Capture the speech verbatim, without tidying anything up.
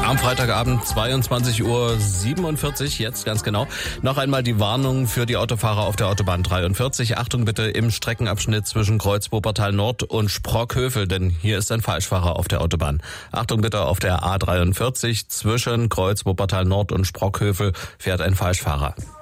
Am Freitagabend zweiundzwanzig Uhr siebenundvierzig, jetzt ganz genau. Noch einmal die Warnung für die Autofahrer auf der Autobahn dreiundvierzig. Achtung bitte im Streckenabschnitt zwischen Kreuz Wuppertal Nord und Sprockhövel, denn hier ist ein Falschfahrer auf der Autobahn. Achtung bitte auf der A dreiundvierzig zwischen Kreuz Wuppertal Nord und Sprockhövel fährt ein Falschfahrer.